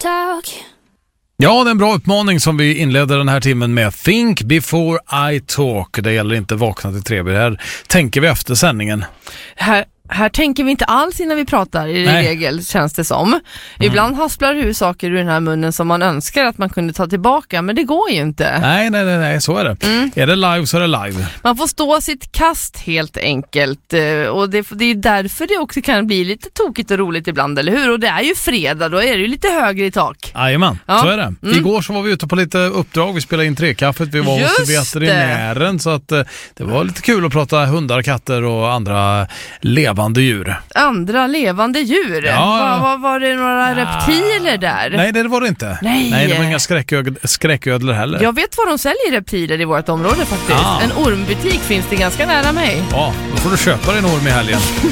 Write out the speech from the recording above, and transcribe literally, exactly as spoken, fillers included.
talk. Ja, det är en bra uppmaning som vi inleder den här timmen med. Think before I talk. Det gäller inte vakna till tre. Det här tänker vi efter sändningen. Här, här tänker vi inte alls innan vi pratar i Nej. regel, känns det som. Mm. Ibland hasplar det ur saker ur den här munnen som man önskar att man kunde ta tillbaka, men det går ju inte. Nej, nej, nej, nej så är det. Mm. Är det live så är det live. Man får stå sitt kast helt enkelt. Och det, det är därför det också kan bli lite tokigt och roligt ibland, eller hur? Och det är ju fredag, då är det ju lite högre i tak. Jajamän, ja. Så är det. Mm. Igår så var vi ute på lite uppdrag. Vi spelade in Trekaffet. Vi var Just hos veterinären. Så att det var lite kul att prata hundar, katter och andra levande djur. Andra levande djur? Ja. Var, var, var det några ja. reptiler där? Nej, det var det inte. Nej, Nej det var inga skräcköd- skräcködlor heller. Jag vet var de säljer reptiler i vårt område faktiskt. Ah. En ormbutik finns det ganska nära mig. Ja, då får du köpa dig en orm i helgen.